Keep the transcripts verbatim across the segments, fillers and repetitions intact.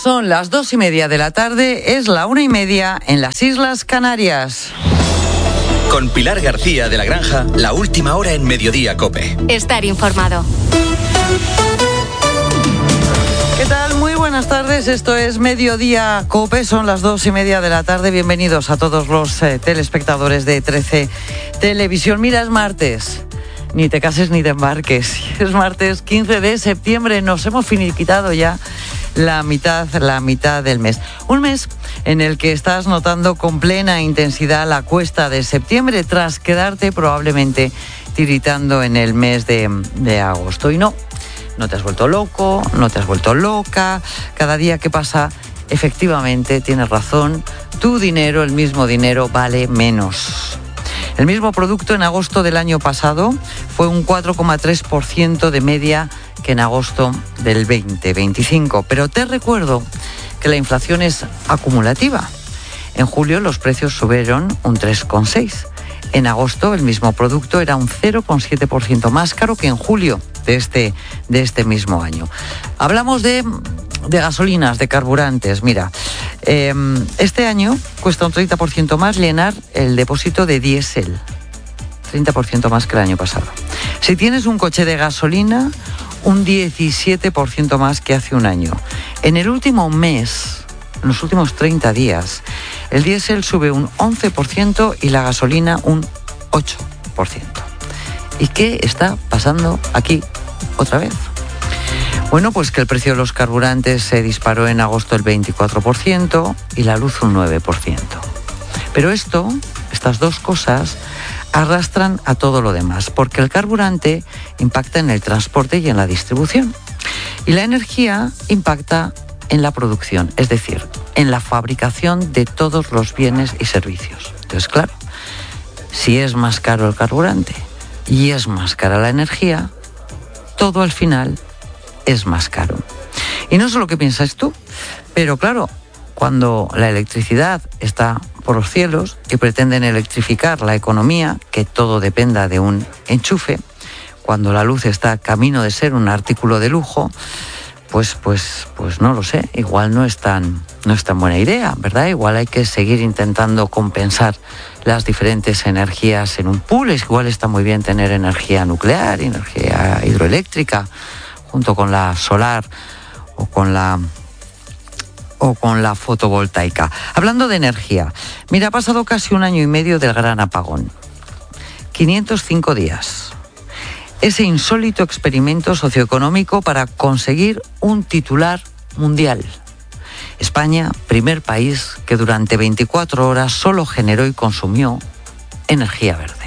Son las dos y media de la tarde, es la una y media en las Islas Canarias. Con Pilar García de la Granja, la última hora en Mediodía COPE. Estar informado. ¿Qué tal? Muy buenas tardes, esto es Mediodía COPE, son las dos y media de la tarde. Bienvenidos a todos los eh, telespectadores de trece Televisión. Mira, es martes. Ni te cases ni te embarques. Es martes quince de septiembre, nos hemos finiquitado ya la mitad, la mitad del mes. Un mes en el que estás notando con plena intensidad la cuesta de septiembre tras quedarte probablemente tiritando en el mes de, de agosto. Y no, no te has vuelto loco, no te has vuelto loca. Cada día que pasa, efectivamente, tienes razón, tu dinero, el mismo dinero, vale menos. El mismo producto en agosto del año pasado fue un cuatro coma tres por ciento de media que en agosto del veinte veinticinco. Pero te recuerdo que la inflación es acumulativa. En julio los precios subieron un tres coma seis por ciento. En agosto el mismo producto era un cero coma siete por ciento más caro que en julio de este, de este mismo año. Hablamos de... de gasolinas, de carburantes. Mira, eh, este año cuesta un treinta por ciento más llenar el depósito de diésel. treinta por ciento más que el año pasado. Si tienes un coche de gasolina, un diecisiete por ciento más que hace un año. En el último mes, en los últimos treinta días, el diésel sube un once por ciento y la gasolina un ocho por ciento. ¿Y qué está pasando aquí otra vez? Bueno, pues que el precio de los carburantes se disparó en agosto el veinticuatro por ciento y la luz un nueve por ciento. Pero esto, estas dos cosas, arrastran a todo lo demás, porque el carburante impacta en el transporte y en la distribución. Y la energía impacta en la producción, es decir, en la fabricación de todos los bienes y servicios. Entonces, claro, si es más caro el carburante y es más cara la energía, todo al final es más caro. Y no sé lo que piensas tú, pero claro, cuando la electricidad está por los cielos y pretenden electrificar la economía, que todo dependa de un enchufe, cuando la luz está camino de ser un artículo de lujo, pues, pues, pues no lo sé, igual no es tan, no es tan buena idea, ¿verdad? Igual hay que seguir intentando compensar las diferentes energías en un pool. Igual está muy bien tener energía nuclear, energía hidroeléctrica, junto con la solar o con la o con la fotovoltaica. Hablando de energía, mira, ha pasado casi un año y medio del gran apagón. quinientos cinco días. Ese insólito experimento socioeconómico para conseguir un titular mundial. España, primer país que durante veinticuatro horas solo generó y consumió energía verde.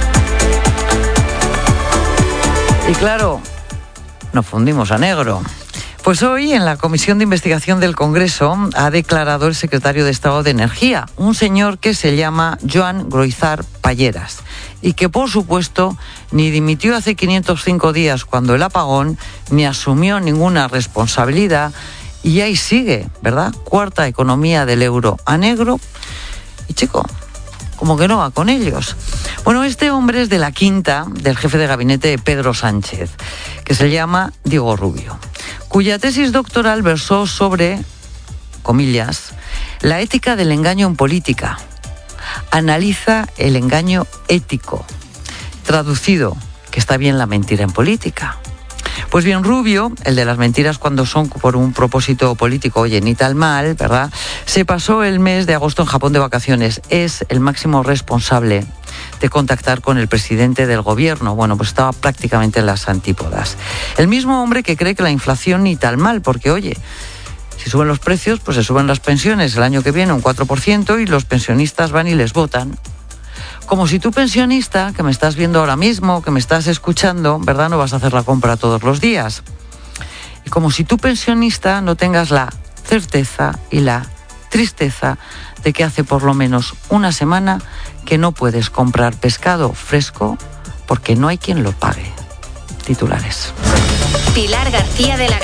Y claro, nos fundimos a negro. Pues hoy en la Comisión de Investigación del Congreso ha declarado el secretario de Estado de Energía, un señor que se llama Joan Groizar Palleras y que por supuesto ni dimitió hace quinientos cinco días cuando el apagón, ni asumió ninguna responsabilidad y ahí sigue, ¿verdad? Cuarta economía del euro a negro y chico, como que no va con ellos. Bueno, este hombre es de la quinta del jefe de gabinete de Pedro Sánchez, que se llama Diego Rubio, cuya tesis doctoral versó sobre, comillas, la ética del engaño en política. Analiza el engaño ético. Traducido, que está bien la mentira en política. Pues bien, Rubio, el de las mentiras cuando son por un propósito político, oye, ni tal mal, ¿verdad? Se pasó el mes de agosto en Japón de vacaciones. Es el máximo responsable de contactar con el presidente del gobierno. Bueno, pues estaba prácticamente en las antípodas. El mismo hombre que cree que la inflación ni tal mal, porque, oye, si suben los precios, pues se suben las pensiones el año que viene un cuatro por ciento y los pensionistas van y les votan. Como si tú, pensionista, que me estás viendo ahora mismo, que me estás escuchando, ¿verdad?, no vas a hacer la compra todos los días. Y como si tú, pensionista, no tengas la certeza y la tristeza de que hace por lo menos una semana que no puedes comprar pescado fresco porque no hay quien lo pague. Titulares. Pilar García de la Granja.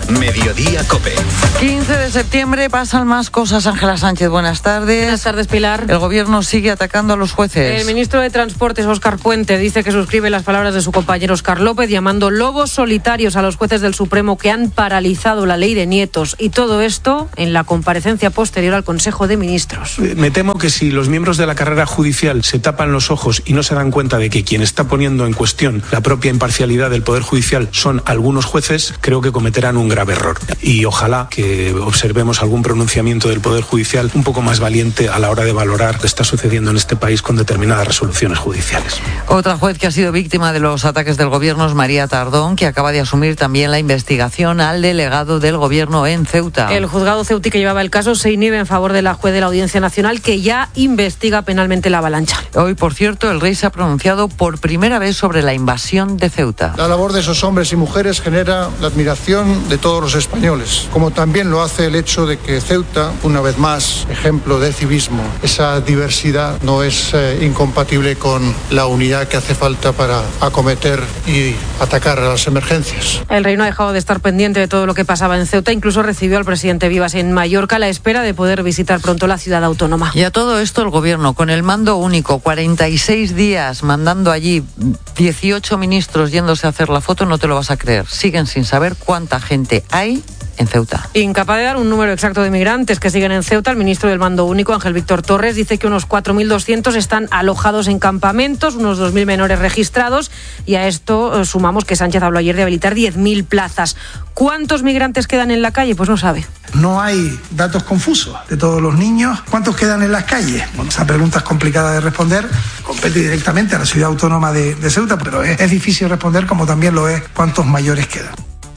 Mediodía COPE. quince de septiembre pasan más cosas. Ángela Sánchez, buenas tardes. Buenas tardes, Pilar. El gobierno sigue atacando a los jueces. El ministro de Transportes, Óscar Puente, dice que suscribe las palabras de su compañero Óscar López, llamando lobos solitarios a los jueces del Supremo que han paralizado la ley de nietos. Y todo esto en la comparecencia posterior al Consejo de Ministros. Me temo que si los miembros de la carrera judicial se tapan los ojos y no se dan cuenta de que quien está poniendo en cuestión la propia imparcialidad del Poder Judicial son algunos jueces, creo que cometerán un grave error. Y ojalá que observemos algún pronunciamiento del Poder Judicial un poco más valiente a la hora de valorar lo que está sucediendo en este país con determinadas resoluciones judiciales. Otra juez que ha sido víctima de los ataques del gobierno es María Tardón, que acaba de asumir también la investigación al delegado del gobierno en Ceuta. El juzgado ceutí que llevaba el caso se inhibe en favor de la juez de la Audiencia Nacional, que ya investiga penalmente la avalancha. Hoy, por cierto, el rey se ha pronunciado por primera vez sobre la invasión de Ceuta. La labor de esos hombres y mujeres genera la admiración de todos los españoles, como también lo hace el hecho de que Ceuta, una vez más, ejemplo de civismo. Esa diversidad no es eh, incompatible con la unidad que hace falta para acometer y atacar a las emergencias. El rey no ha dejado de estar pendiente de todo lo que pasaba en Ceuta, incluso recibió al presidente Vivas en Mallorca a la espera de poder visitar pronto la ciudad autónoma. Y a todo esto el gobierno, con el mando único, cuarenta y seis días mandando allí dieciocho ministros yéndose a hacer la foto, no te lo vas a creer. Siguen sin saber cuánta gente hay en Ceuta. Incapaz de dar un número exacto de migrantes que siguen en Ceuta, el ministro del Mando Único, Ángel Víctor Torres, dice que unos cuatro mil doscientos están alojados en campamentos, unos dos mil menores registrados, y a esto eh, sumamos que Sánchez habló ayer de habilitar diez mil plazas. ¿Cuántos migrantes quedan en la calle? Pues no sabe. No hay datos confusos de todos los niños. ¿Cuántos quedan en las calles? Bueno, esa pregunta es complicada de responder. Compete directamente a la ciudad autónoma de, de Ceuta, pero es, es difícil responder, como también lo es cuántos mayores quedan.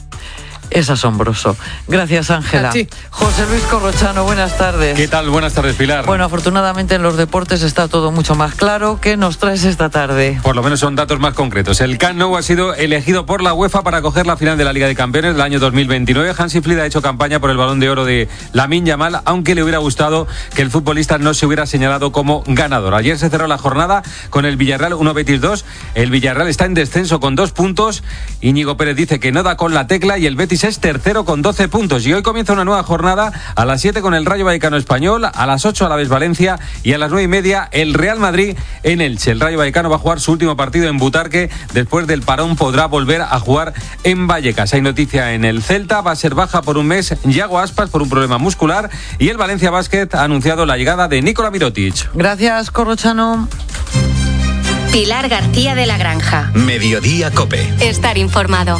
Es asombroso. Gracias, Ángela. José Luis Corrochano, buenas tardes. ¿Qué tal? Buenas tardes, Pilar. Bueno, afortunadamente en los deportes está todo mucho más claro. ¿Qué nos traes esta tarde? Por lo menos son datos más concretos. El Camp Nou ha sido elegido por la UEFA para acoger la final de la Liga de Campeones del año dos mil veintinueve. Hansi Flick ha hecho campaña por el Balón de Oro de Lamine Yamal, aunque le hubiera gustado que el futbolista no se hubiera señalado como ganador. Ayer se cerró la jornada con el Villarreal uno Betis dos. El Villarreal está en descenso con dos puntos. Íñigo Pérez dice que no da con la tecla y el Betis es tercero con doce puntos. Y hoy comienza una nueva jornada a las siete con el Rayo Vallecano Español, a las ocho Alavés Valencia y a las nueve y media el Real Madrid en Elche. El Rayo Vallecano va a jugar su último partido en Butarque. Después del parón podrá volver a jugar en Vallecas. Hay noticia en el Celta, va a ser baja por un mes Yago Aspas por un problema muscular, y el Valencia Basket ha anunciado la llegada de Nikola Mirotic. Gracias, Corrochano. Pilar García de la Granja. Mediodía COPE. Estar informado.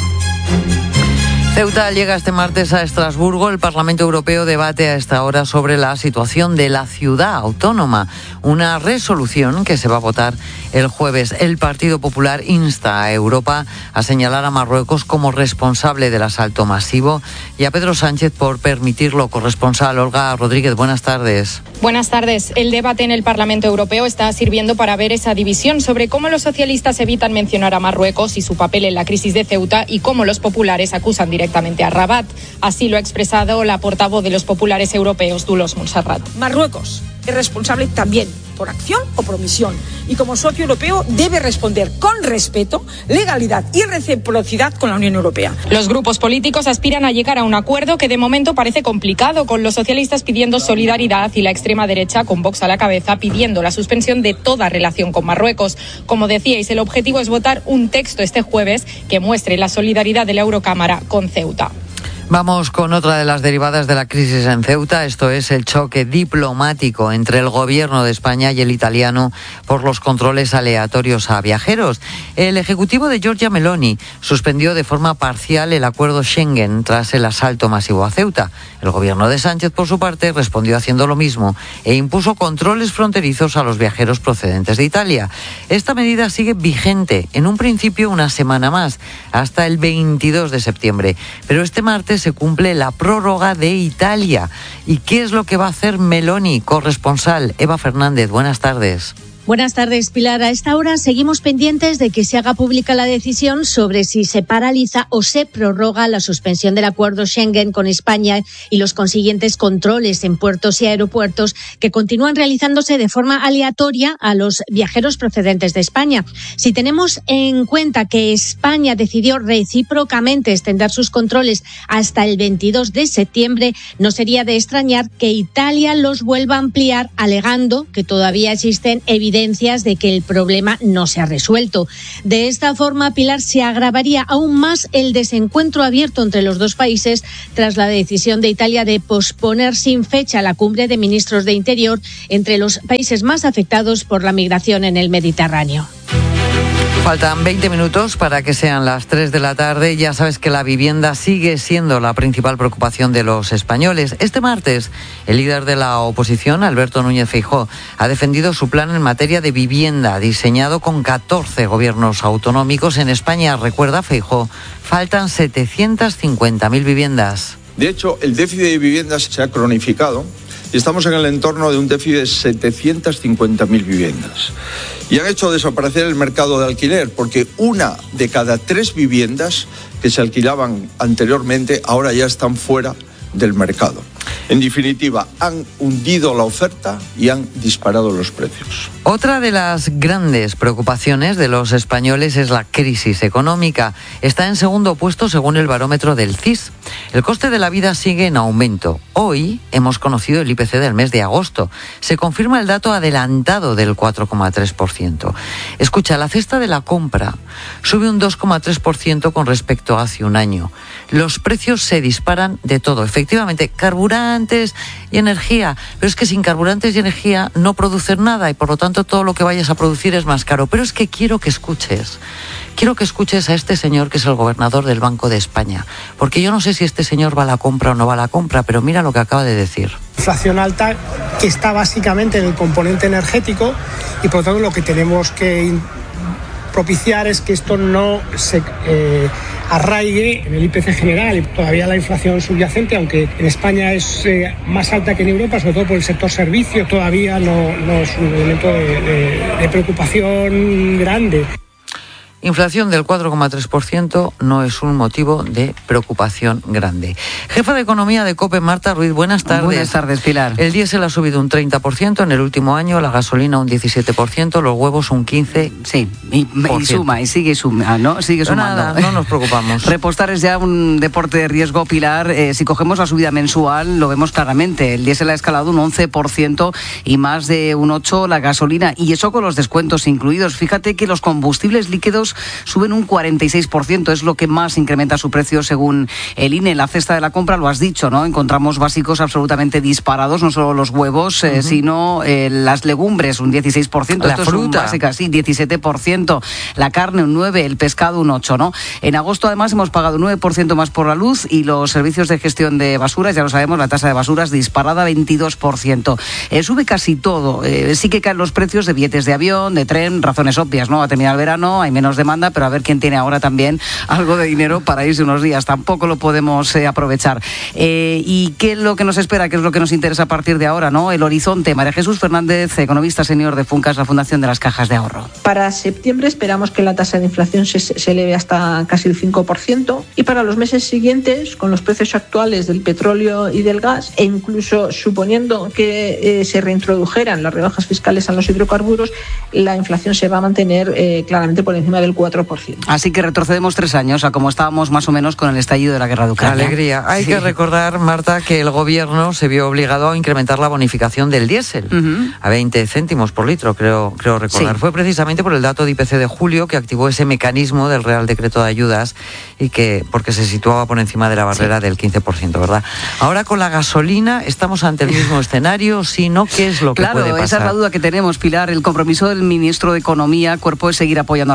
Ceuta llega este martes a Estrasburgo. El Parlamento Europeo debate a esta hora sobre la situación de la ciudad autónoma, una resolución que se va a votar el jueves. El Partido Popular insta a Europa a señalar a Marruecos como responsable del asalto masivo y a Pedro Sánchez por permitirlo. Corresponsal Olga Rodríguez, buenas tardes. Buenas tardes. El debate en el Parlamento Europeo está sirviendo para ver esa división sobre cómo los socialistas evitan mencionar a Marruecos y su papel en la crisis de Ceuta, y cómo los populares acusan directamente a Rabat. Así lo ha expresado la portavoz de los populares europeos, Dolors Montserrat. Marruecos es responsable también por acción o por omisión, y como socio europeo debe responder con respeto, legalidad y reciprocidad con la Unión Europea. Los grupos políticos aspiran a llegar a un acuerdo que de momento parece complicado, con los socialistas pidiendo solidaridad y la extrema derecha, con Vox a la cabeza, pidiendo la suspensión de toda relación con Marruecos. Como decíais, el objetivo es votar un texto este jueves que muestre la solidaridad de la Eurocámara con Ceuta. Vamos con otra de las derivadas de la crisis en Ceuta. Esto es el choque diplomático entre el gobierno de España y el italiano por los controles aleatorios a viajeros. El ejecutivo de Giorgia Meloni suspendió de forma parcial el acuerdo Schengen tras el asalto masivo a Ceuta. El gobierno de Sánchez, por su parte, respondió haciendo lo mismo e impuso controles fronterizos a los viajeros procedentes de Italia. Esta medida sigue vigente, en un principio una semana más, hasta el veintidós de septiembre. Pero este martes se cumple la prórroga de Italia. ¿Y qué es lo que va a hacer Meloni? Corresponsal Eva Fernández, buenas tardes. Buenas tardes, Pilar. A esta hora seguimos pendientes de que se haga pública la decisión sobre si se paraliza o se prorroga la suspensión del acuerdo Schengen con España y los consiguientes controles en puertos y aeropuertos que continúan realizándose de forma aleatoria a los viajeros procedentes de España. Si tenemos en cuenta que España decidió recíprocamente extender sus controles hasta el veintidós de septiembre, no sería de extrañar que Italia los vuelva a ampliar, alegando que todavía existen evidencias de que el problema no se ha resuelto. De esta forma, Pilar, se agravaría aún más el desencuentro abierto entre los dos países tras la decisión de Italia de posponer sin fecha la cumbre de ministros de Interior entre los países más afectados por la migración en el Mediterráneo. Faltan veinte minutos para que sean las tres de la tarde. Ya sabes que la vivienda sigue siendo la principal preocupación de los españoles. Este martes, el líder de la oposición, Alberto Núñez Feijóo, ha defendido su plan en materia de vivienda, diseñado con catorce gobiernos autonómicos. En España, recuerda Feijóo, faltan setecientas cincuenta mil viviendas. De hecho, el déficit de viviendas se ha cronificado y estamos en el entorno de un déficit de setecientas cincuenta mil viviendas. Y han hecho desaparecer el mercado de alquiler, porque una de cada tres viviendas que se alquilaban anteriormente ahora ya están fuera del mercado. En definitiva, han hundido la oferta y han disparado los precios. Otra de las grandes preocupaciones de los españoles es la crisis económica. Está en segundo puesto según el barómetro del C I S. El coste de la vida sigue en aumento. Hoy hemos conocido el I P C del mes de agosto. Se confirma el dato adelantado del cuatro coma tres por ciento. Escucha, la cesta de la compra sube un dos coma tres por ciento con respecto a hace un año. Los precios se disparan de todo. Efectivamente, carburantes y energía. Pero es que sin carburantes y energía no producen nada y por lo tanto todo lo que vayas a producir es más caro. Pero es que quiero que escuches, quiero que escuches a este señor que es el gobernador del Banco de España. Porque yo no sé si este señor va a la compra o no va a la compra, pero mira lo que acaba de decir. Inflación alta que está básicamente en el componente energético y por lo tanto lo que tenemos que propiciar es que esto no se eh, arraigue en el I P C general. Y todavía la inflación subyacente, aunque en España es eh, más alta que en Europa, sobre todo por el sector servicio, todavía no, no es un elemento de, de, de preocupación grande. Inflación del cuatro coma tres por ciento no es un motivo de preocupación grande. Jefa de Economía de COPE, Marta Ruiz, buenas tardes. Buenas tardes, Pilar. El diésel ha subido un treinta por ciento en el último año, la gasolina un diecisiete por ciento, los huevos un quince por ciento. Sí, y, y suma, y sigue suma, ¿no? Sigue Pero sumando. Nada, no nos preocupamos. Repostar es ya un deporte de riesgo, Pilar. Eh, si cogemos la subida mensual, lo vemos claramente. El diésel ha escalado un once por ciento y más de un ocho por ciento la gasolina. Y eso con los descuentos incluidos. Fíjate que los combustibles líquidos suben un cuarenta y seis por ciento, es lo que más incrementa su precio según el I N E. La cesta de la compra, lo has dicho, ¿no? Encontramos básicos absolutamente disparados, no solo los huevos, eh, uh-huh. sino eh, las legumbres, un dieciséis por ciento. La Esto fruta. Es básica, sí, diecisiete por ciento. La carne, un nueve por ciento, el pescado, un ocho por ciento, ¿no? En agosto, además, hemos pagado un nueve por ciento más por la luz y los servicios de gestión de basuras, ya lo sabemos, la tasa de basuras disparada veintidós por ciento. Eh, sube casi todo. Eh, sí que caen los precios de billetes de avión, de tren, razones obvias, ¿no? Ha terminado el verano, hay menos demanda, pero a ver quién tiene ahora también algo de dinero para irse unos días. Tampoco lo podemos eh, aprovechar. Eh, ¿Y qué es lo que nos espera? ¿Qué es lo que nos interesa a partir de ahora, ¿no? El horizonte. María Jesús Fernández, economista senior de Funcas, la Fundación de las Cajas de Ahorro. Para septiembre esperamos que la tasa de inflación se, se eleve hasta casi el cinco por ciento y para los meses siguientes, con los precios actuales del petróleo y del gas, e incluso suponiendo que eh, se reintrodujeran las rebajas fiscales a los hidrocarburos, la inflación se va a mantener eh, claramente por encima del cuatro por ciento. Así que retrocedemos tres años a como estábamos más o menos con el estallido de la guerra de Ucrania. Alegría. Hay sí. que recordar, Marta, que el gobierno se vio obligado a incrementar la bonificación del diésel uh-huh. a veinte céntimos por litro, creo, creo recordar. Sí. Fue precisamente por el dato de I P C de julio que activó ese mecanismo del Real Decreto de Ayudas y que porque se situaba por encima de la barrera sí. del quince por ciento, ¿verdad? Ahora con la gasolina estamos ante el mismo escenario, si no, ¿qué es lo que claro, puede pasar? Esa es la duda que tenemos, Pilar. El compromiso del ministro de Economía, cuerpo, es seguir apoyando a las familias.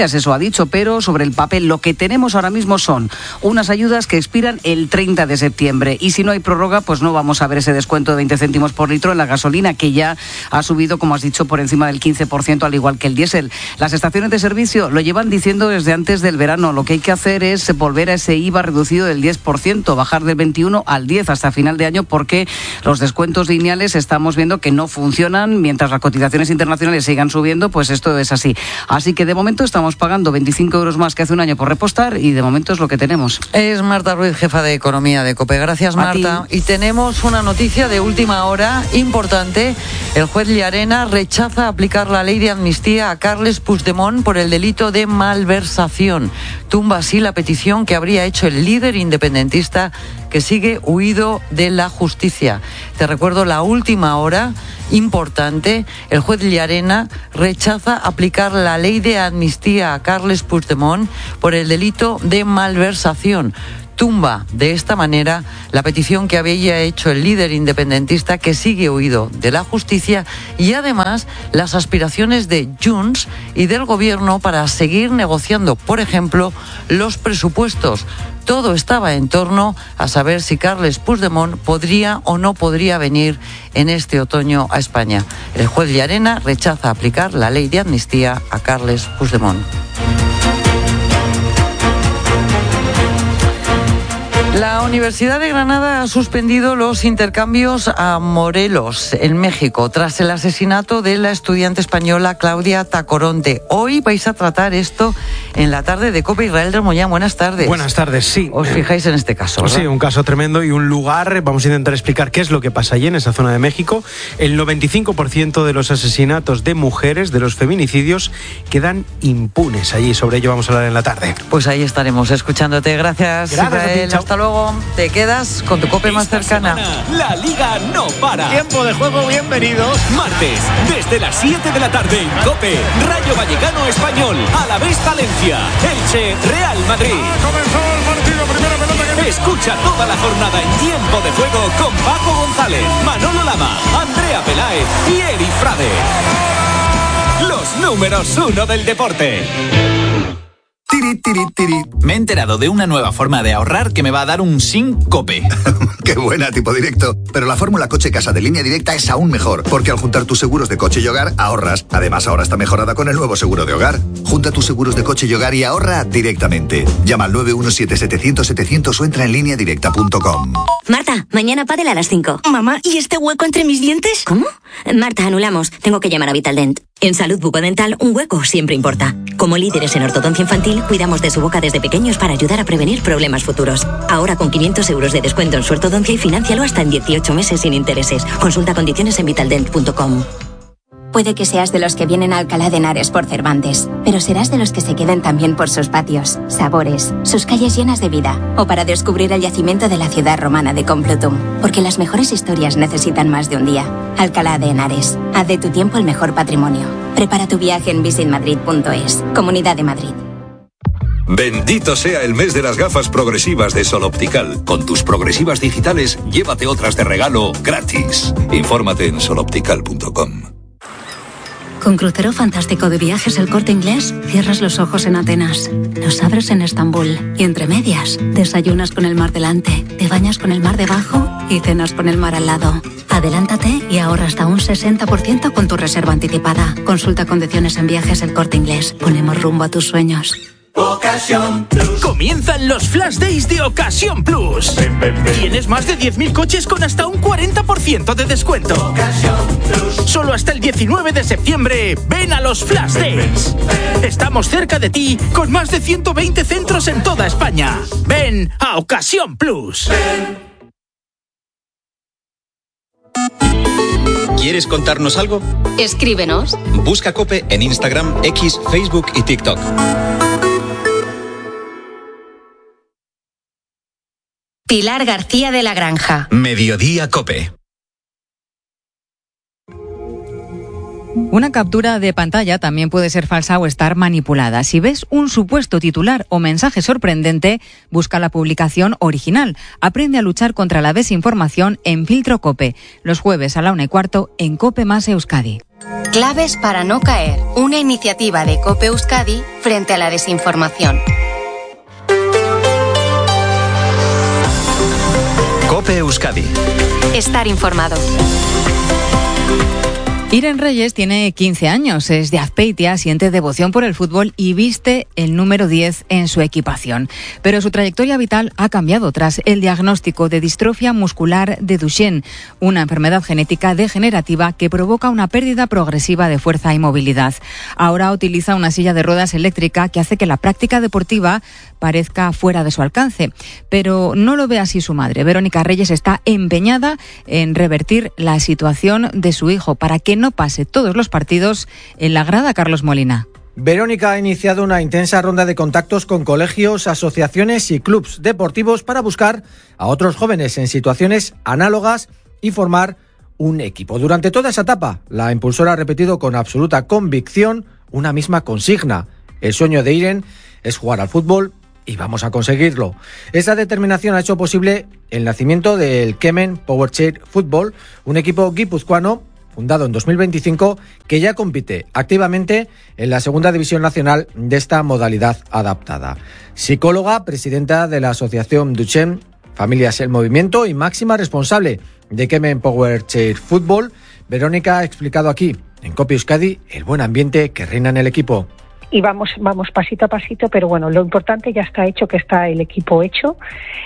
familias, eso ha dicho, pero sobre el papel lo que tenemos ahora mismo son unas ayudas que expiran el treinta de septiembre y si no hay prórroga, pues no vamos a ver ese descuento de veinte céntimos por litro en la gasolina, que ya ha subido, como has dicho, por encima del quince por ciento, al igual que el diésel. Las estaciones de servicio lo llevan diciendo desde antes del verano. Lo que hay que hacer es volver a ese I V A reducido del diez por ciento, bajar del veintiuno al diez hasta final de año, porque los descuentos lineales estamos viendo que no funcionan. Mientras las cotizaciones internacionales sigan subiendo, pues esto es así. Así que de momento estamos pagando veinticinco euros más que hace un año por repostar y de momento es lo que tenemos. Es Marta Ruiz, jefa de Economía de COPE. Gracias, Marta. Y tenemos una noticia de última hora importante. El juez Llarena rechaza aplicar la ley de amnistía a Carles Puigdemont por el delito de malversación. Tumba así la petición que habría hecho el líder independentista, que sigue huido de la justicia. Te recuerdo la última hora importante. El juez Llarena rechaza aplicar la ley de amnistía a Carles Puigdemont por el delito de malversación. Tumba de esta manera la petición que había hecho el líder independentista, que sigue huido de la justicia, y además las aspiraciones de Junts y del gobierno para seguir negociando, por ejemplo, los presupuestos. Todo estaba en torno a saber si Carles Puigdemont podría o no podría venir en este otoño a España. El juez Llarena rechaza aplicar la ley de amnistía a Carles Puigdemont. La Universidad de Granada ha suspendido los intercambios a Morelos, en México, tras el asesinato de la estudiante española Claudia Tacoronte. Hoy vais a tratar esto en la tarde de COPE. Israel del Mollán, buenas tardes. Buenas tardes, sí. Os fijáis en este caso, ¿verdad? Sí, un caso tremendo y un lugar. Vamos a intentar explicar qué es lo que pasa allí en esa zona de México. El noventa y cinco por ciento de los asesinatos de mujeres, de los feminicidios, quedan impunes allí. Sobre ello vamos a hablar en la tarde. Pues ahí estaremos escuchándote. Gracias, Gracias Israel. a ti, Hasta luego. Te quedas con tu COPE más cercana. La Liga no para. Tiempo de juego, bienvenidos. Martes, desde las siete de la tarde en COPE, Rayo Vallecano Español, Alavés Valencia, Elche, Real Madrid. Ha comenzado el partido, primera pelota que... Escucha toda la jornada en Tiempo de Juego con Paco González, Manolo Lama, Andrea Peláez y Eri Frade. Los números uno del deporte. Tiri, tiri, tiri. Me he enterado de una nueva forma de ahorrar que me va a dar un síncope. Qué buena, tipo directo. Pero la fórmula coche-casa de Línea Directa es aún mejor, porque al juntar tus seguros de coche y hogar, ahorras. Además, ahora está mejorada con el nuevo seguro de hogar. Junta tus seguros de coche y hogar y ahorra directamente. Llama al nueve uno siete setecientos setecientos o entra en línea directa punto com. Marta, mañana pádel a las cinco. Mamá, ¿y este hueco entre mis dientes? ¿Cómo? Marta, anulamos. Tengo que llamar a Vitaldent. En salud bucodental, un hueco siempre importa. Como líderes en ortodoncia infantil, cuidamos de su boca desde pequeños para ayudar a prevenir problemas futuros. Ahora con quinientos euros de descuento en su ortodoncia y financialo hasta en dieciocho meses sin intereses. Consulta condiciones en vitaldent punto com. Puede que seas de los que vienen a Alcalá de Henares por Cervantes, pero serás de los que se queden también por sus patios, sabores, sus calles llenas de vida, o para descubrir el yacimiento de la ciudad romana de Complutum, porque las mejores historias necesitan más de un día. Alcalá de Henares, haz de tu tiempo el mejor patrimonio. Prepara tu viaje en visit madrid punto es. Comunidad de Madrid. Bendito sea el mes de las gafas progresivas de Sol Optical. Con tus progresivas digitales, llévate otras de regalo gratis. Infórmate en sol optical punto com. Con crucero fantástico de Viajes El Corte Inglés, cierras los ojos en Atenas, los abres en Estambul y entre medias, desayunas con el mar delante, te bañas con el mar debajo y cenas con el mar al lado. Adelántate y ahorra hasta un sesenta por ciento con tu reserva anticipada. Consulta condiciones en Viajes El Corte Inglés. Ponemos rumbo a tus sueños. Ocasión Plus. Comienzan los Flash Days de Ocasión Plus. Ven, ven, ven. Tienes más de diez mil coches con hasta un cuarenta por ciento de descuento. Ocasión Plus. Solo hasta el diecinueve de septiembre. Ven a los Flash Days. Ven, ven. Estamos cerca de ti con más de ciento veinte centros en toda España. Ven a Ocasión Plus. Ven. ¿Quieres contarnos algo? Escríbenos. Busca COPE en Instagram, X, Facebook y TikTok. Pilar García de la Granja. Mediodía COPE. Una captura de pantalla también puede ser falsa o estar manipulada. Si ves un supuesto titular o mensaje sorprendente, busca la publicación original. Aprende a luchar contra la desinformación en Filtro COPE. Los jueves a la una y cuarto en COPE más Euskadi. Claves para no caer. Una iniciativa de COPE Euskadi frente a la desinformación. COPE Euskadi. Estar informado. Irene Reyes tiene quince años, es de Azpeitia, siente devoción por el fútbol y viste el número diez en su equipación. Pero su trayectoria vital ha cambiado tras el diagnóstico de distrofia muscular de Duchenne, una enfermedad genética degenerativa que provoca una pérdida progresiva de fuerza y movilidad. Ahora utiliza una silla de ruedas eléctrica que hace que la práctica deportiva parezca fuera de su alcance. Pero no lo ve así su madre. Verónica Reyes está empeñada en revertir la situación de su hijo para que no pase todos los partidos en la grada. Carlos Molina. Verónica ha iniciado una intensa ronda de contactos con colegios, asociaciones y clubs deportivos para buscar a otros jóvenes en situaciones análogas y formar un equipo. Durante toda esa etapa, la impulsora ha repetido con absoluta convicción una misma consigna. El sueño de Irene es jugar al fútbol y vamos a conseguirlo. Esa determinación ha hecho posible el nacimiento del Kemen Powerchair Football, un equipo guipuzcoano fundado en dos mil veinticinco, que ya compite activamente en la segunda división nacional de esta modalidad adaptada. Psicóloga, presidenta de la asociación Duchenne, Familias el Movimiento y máxima responsable de Kemen Powerchair Football, Verónica ha explicado aquí, en COPE Euskadi, el buen ambiente que reina en el equipo. Y vamos, vamos pasito a pasito, pero bueno, lo importante ya está hecho, que está el equipo hecho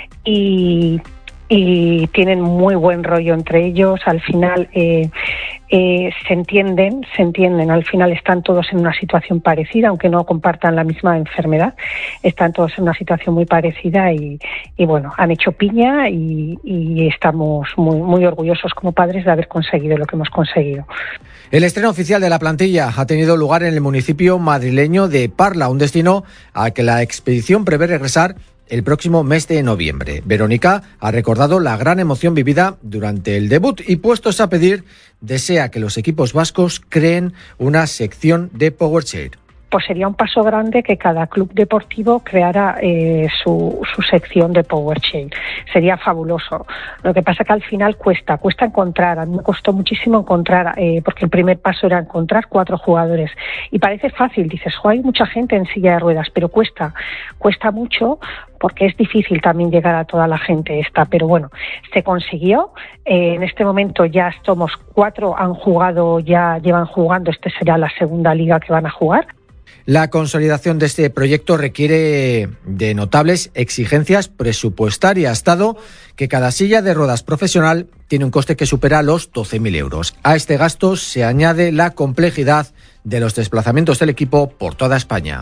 y... y tienen muy buen rollo entre ellos. Al final eh, eh, se entienden, se entienden, al final están todos en una situación parecida, aunque no compartan la misma enfermedad, están todos en una situación muy parecida y, y bueno, han hecho piña y, y estamos muy, muy orgullosos como padres de haber conseguido lo que hemos conseguido. El estreno oficial de la plantilla ha tenido lugar en el municipio madrileño de Parla, un destino al que la expedición prevé regresar el próximo mes de noviembre. Verónica ha recordado la gran emoción vivida durante el debut y, puestos a pedir, desea que los equipos vascos creen una sección de Powerchair. Pues sería un paso grande que cada club deportivo creara eh, su, su sección de Powerchair. Sería fabuloso. Lo que pasa que al final cuesta, cuesta encontrar. A mí me costó muchísimo encontrar, eh, porque el primer paso era encontrar cuatro jugadores. Y parece fácil, dices, jo, hay mucha gente en silla de ruedas, pero cuesta, cuesta mucho porque es difícil también llegar a toda la gente esta. Pero bueno, se consiguió. Eh, en este momento ya somos cuatro, han jugado, ya llevan jugando, este será la segunda liga que van a jugar. La consolidación de este proyecto requiere de notables exigencias presupuestarias, dado que cada silla de ruedas profesional tiene un coste que supera los doce mil euros. A este gasto se añade la complejidad de los desplazamientos del equipo por toda España.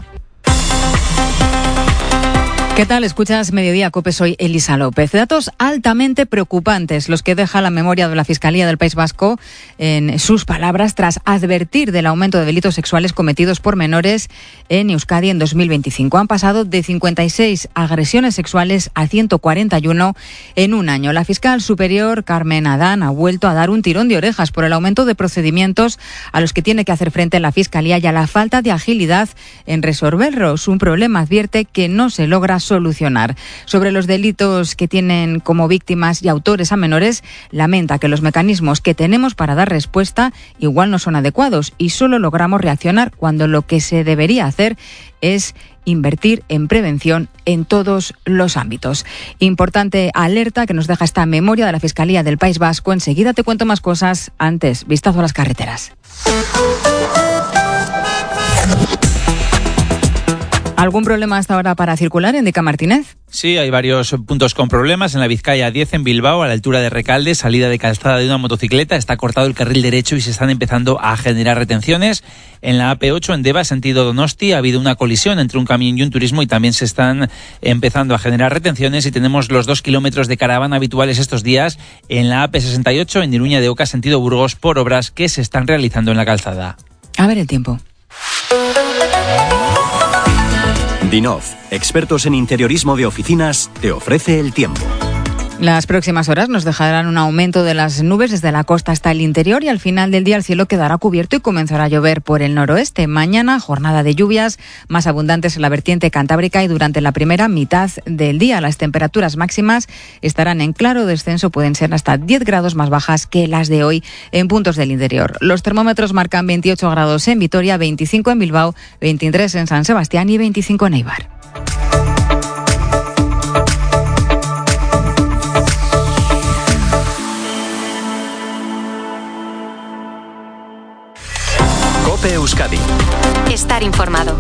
¿Qué tal? Escuchas Mediodía COPE, soy Elisa López. Datos altamente preocupantes los que deja la memoria de la Fiscalía del País Vasco en sus palabras tras advertir del aumento de delitos sexuales cometidos por menores en Euskadi en dos mil veinticinco. Han pasado de cincuenta y seis agresiones sexuales a ciento cuarenta y uno en un año. La fiscal superior, Carmen Adán, ha vuelto a dar un tirón de orejas por el aumento de procedimientos a los que tiene que hacer frente la Fiscalía y a la falta de agilidad en resolverlos. Un problema, advierte, que no se logra solucionar. Sobre los delitos que tienen como víctimas y autores a menores, lamenta que los mecanismos que tenemos para dar respuesta igual no son adecuados y solo logramos reaccionar cuando lo que se debería hacer es invertir en prevención en todos los ámbitos. Importante alerta que nos deja esta memoria de la Fiscalía del País Vasco. Enseguida te cuento más cosas. Antes, vistazo a las carreteras. ¿Algún problema hasta ahora para circular, Indica Martínez? Sí, hay varios puntos con problemas. En la Vizcaya diez en Bilbao, a la altura de Recalde, salida de calzada de una motocicleta, está cortado el carril derecho y se están empezando a generar retenciones. En la A P ocho en Deva, sentido Donosti, ha habido una colisión entre un camión y un turismo y también se están empezando a generar retenciones y tenemos los dos kilómetros de caravana habituales estos días en la A P sesenta y ocho en Iruña de Oca, sentido Burgos, por obras que se están realizando en la calzada. A ver el tiempo. Dinov, expertos en interiorismo de oficinas, te ofrece el tiempo. Las próximas horas nos dejarán un aumento de las nubes desde la costa hasta el interior y al final del día el cielo quedará cubierto y comenzará a llover por el noroeste. Mañana, jornada de lluvias más abundantes en la vertiente cantábrica y durante la primera mitad del día. Las temperaturas máximas estarán en claro descenso, pueden ser hasta diez grados más bajas que las de hoy en puntos del interior. Los termómetros marcan veintiocho grados en Vitoria, veinticinco en Bilbao, veintitrés en San Sebastián y veinticinco en Eibar. COPE Euskadi. Estar informado.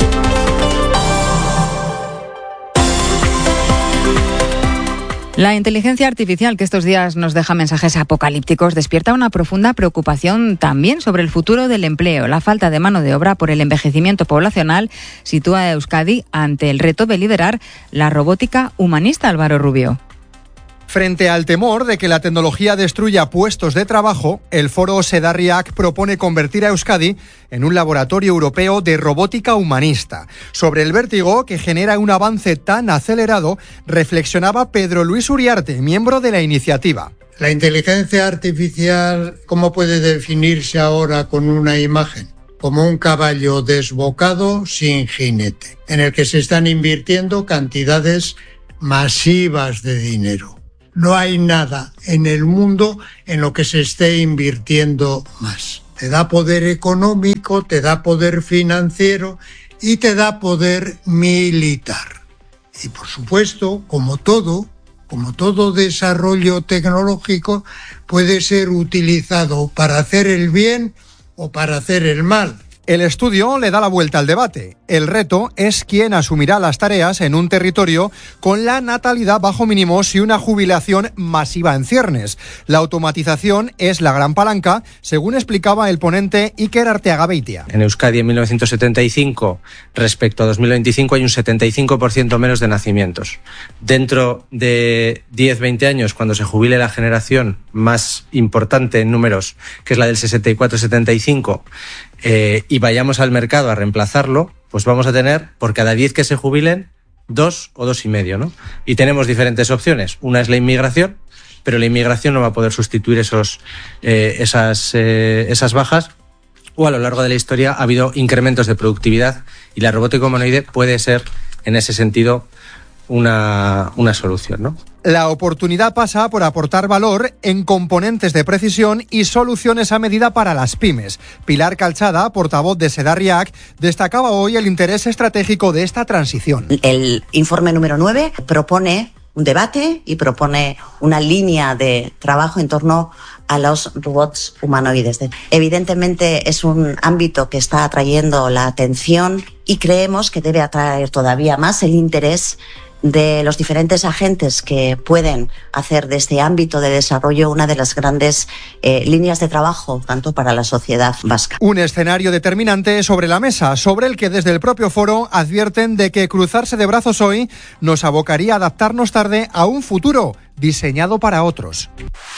La inteligencia artificial, que estos días nos deja mensajes apocalípticos, despierta una profunda preocupación también sobre el futuro del empleo. La falta de mano de obra por el envejecimiento poblacional sitúa a Euskadi ante el reto de liderar la robótica humanista. Álvaro Rubio. Frente al temor de que la tecnología destruya puestos de trabajo, el foro Sedarriac propone convertir a Euskadi en un laboratorio europeo de robótica humanista. Sobre el vértigo que genera un avance tan acelerado, reflexionaba Pedro Luis Uriarte, miembro de la iniciativa. La inteligencia artificial, ¿cómo puede definirse ahora con una imagen? Como un caballo desbocado sin jinete, en el que se están invirtiendo cantidades masivas de dinero. No hay nada en el mundo en lo que se esté invirtiendo más. Te da poder económico, te da poder financiero y te da poder militar. Y por supuesto, como todo, como todo desarrollo tecnológico, puede ser utilizado para hacer el bien o para hacer el mal. El estudio le da la vuelta al debate. El reto es quién asumirá las tareas en un territorio con la natalidad bajo mínimos y una jubilación masiva en ciernes. La automatización es la gran palanca, según explicaba el ponente Iker Arteaga Beitia. En Euskadi en mil novecientos setenta y cinco, respecto a dos mil veinticinco, hay un setenta y cinco por ciento menos de nacimientos. Dentro de diez a veinte años, cuando se jubile la generación más importante en números, que es la del sesenta y cuatro setenta y cinco, Eh, y vayamos al mercado a reemplazarlo, pues vamos a tener, por cada diez que se jubilen, dos o dos y medio, ¿no? Y tenemos diferentes opciones. Una es la inmigración, pero la inmigración no va a poder sustituir esos, eh, esas, eh, esas bajas. O a lo largo de la historia ha habido incrementos de productividad y la robótica humanoide puede ser, en ese sentido, una, una solución, ¿no? La oportunidad pasa por aportar valor en componentes de precisión y soluciones a medida para las pymes. Pilar Calchada, portavoz de Sedarriac, destacaba hoy el interés estratégico de esta transición. El informe número nueve propone un debate y propone una línea de trabajo en torno a los robots humanoides. Evidentemente es un ámbito que está atrayendo la atención y creemos que debe atraer todavía más el interés de los diferentes agentes que pueden hacer de este ámbito de desarrollo una de las grandes eh, líneas de trabajo, tanto para la sociedad vasca. Un escenario determinante sobre la mesa, sobre el que desde el propio foro advierten de que cruzarse de brazos hoy nos abocaría a adaptarnos tarde a un futuro diseñado para otros.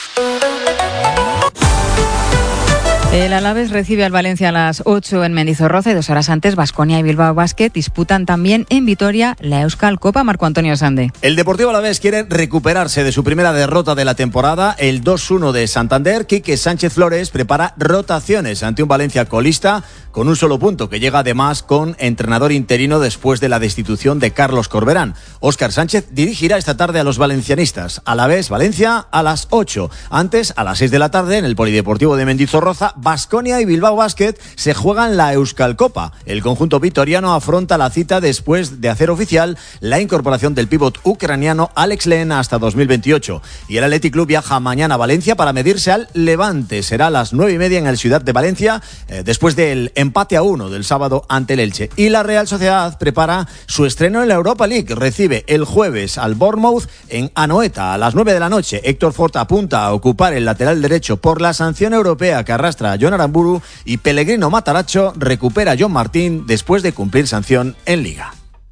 El Alavés recibe al Valencia a las ocho en Mendizorroza y dos horas antes Baskonia y Bilbao Basket disputan también en Vitoria la Euskal Copa. Marco Antonio Sande. El Deportivo Alavés quiere recuperarse de su primera derrota de la temporada, el dos uno de Santander. Quique Sánchez Flores prepara rotaciones ante un Valencia colista con un solo punto, que llega además con entrenador interino después de la destitución de Carlos Corberán. Óscar Sánchez dirigirá esta tarde a los valencianistas. Alavés Valencia a las ocho. Antes, a las seis de la tarde, en el Polideportivo de Mendizorroza, Baskonia y Bilbao Basket se juegan la Euskal Copa. El conjunto vitoriano afronta la cita después de hacer oficial la incorporación del pívot ucraniano Alex Len hasta dos mil veintiocho. Y el Athletic Club viaja mañana a Valencia para medirse al Levante. Será a las nueve y media en el Ciudad de Valencia, eh, después del empate a uno del sábado ante el Elche. Y la Real Sociedad prepara su estreno en la Europa League. Recibe el jueves al Bournemouth en Anoeta a las nueve de la noche. Héctor Fort apunta a ocupar el lateral derecho por la sanción europea que arrastra a John Aramburu, y Pellegrino Mataracho recupera a John Martín después de cumplir sanción en Liga.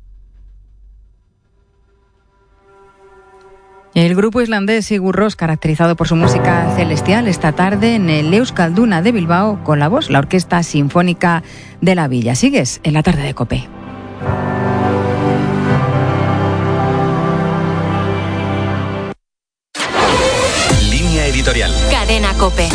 El grupo islandés Sigur Rós, caracterizado por su música celestial, esta tarde en el Euskalduna de Bilbao con la voz, la Orquesta Sinfónica de la Villa. Sigues en la tarde de COPE. editorial. Cadena COPE.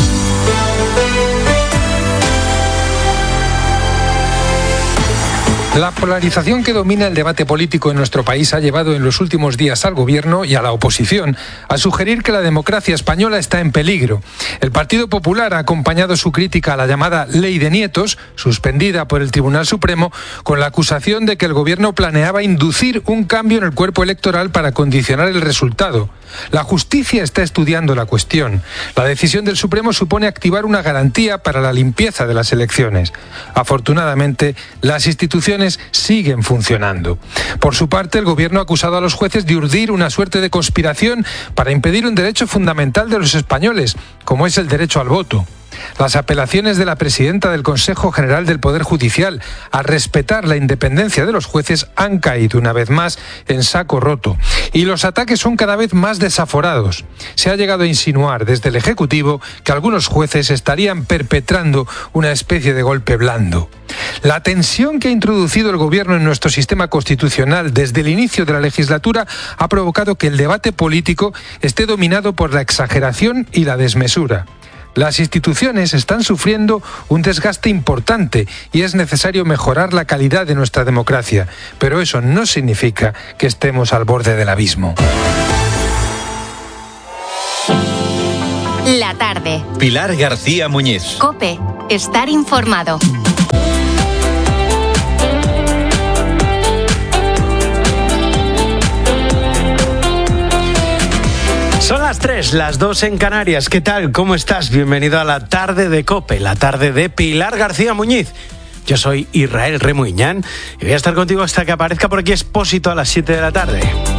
La polarización que domina el debate político en nuestro país ha llevado en los últimos días al gobierno y a la oposición a sugerir que la democracia española está en peligro. El Partido Popular ha acompañado su crítica a la llamada Ley de Nietos, suspendida por el Tribunal Supremo, con la acusación de que el gobierno planeaba inducir un cambio en el cuerpo electoral para condicionar el resultado. La justicia está estudiando la cuestión. La decisión del Supremo supone activar una garantía para la limpieza de las elecciones. Afortunadamente, las instituciones siguen funcionando. Por su parte, el gobierno ha acusado a los jueces de urdir una suerte de conspiración para impedir un derecho fundamental de los españoles, como es el derecho al voto. Las apelaciones de la presidenta del Consejo General del Poder Judicial a respetar la independencia de los jueces han caído una vez más en saco roto y los ataques son cada vez más desaforados. Se ha llegado a insinuar desde el Ejecutivo que algunos jueces estarían perpetrando una especie de golpe blando. La tensión que ha introducido el gobierno en nuestro sistema constitucional desde el inicio de la legislatura ha provocado que el debate político esté dominado por la exageración y la desmesura. Las instituciones están sufriendo un desgaste importante y es necesario mejorar la calidad de nuestra democracia, pero eso no significa que estemos al borde del abismo. La tarde. Pilar García Muñiz. COPE. Estar informado. Son las tres, las dos en Canarias. ¿Qué tal? ¿Cómo estás? Bienvenido a la tarde de COPE, la tarde de Pilar García Muñiz. Yo soy Israel Remuñán y voy a estar contigo hasta que aparezca por aquí Expósito a las siete de la tarde.